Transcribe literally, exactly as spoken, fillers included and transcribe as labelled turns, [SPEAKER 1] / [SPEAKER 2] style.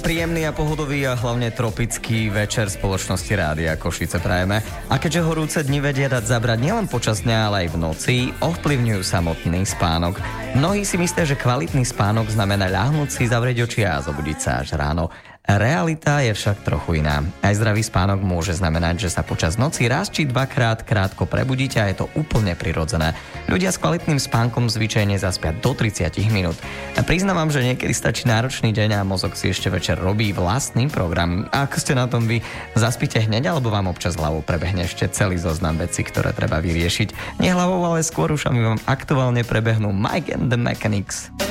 [SPEAKER 1] príjemný a pohodový a hlavne tropický večer spoločnosti Rádia Košice prajeme. A keďže horúce dni vedia dať zabrať nielen počas dňa, ale aj v noci, ovplyvňujú samotný spánok. Mnohí si myslia, že kvalitný spánok znamená ľahnúť si, zavrieť oči a zobudiť sa až ráno. Realita je však trochu iná. Aj zdravý spánok môže znamenať, že sa počas noci raz či dvakrát krátko prebudíte a je to úplne prirodzené. Ľudia s kvalitným spánkom zvyčajne zaspia do tridsať minút. A priznávam, že niekedy stačí náročný deň a mozog si ešte večer robí vlastný program. A ako ste na tom vy, zaspíte hneď alebo vám občas hlavou prebehne ešte celý zoznam vecí, ktoré treba vyriešiť? Nie hlavou, ale skôr ušami vám aktuálne prebehnú Mike and the Mechanics.